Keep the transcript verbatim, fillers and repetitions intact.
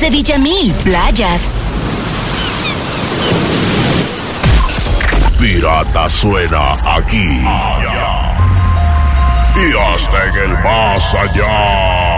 desde Villamil, playas. Pirata suena aquí y hasta en el más allá.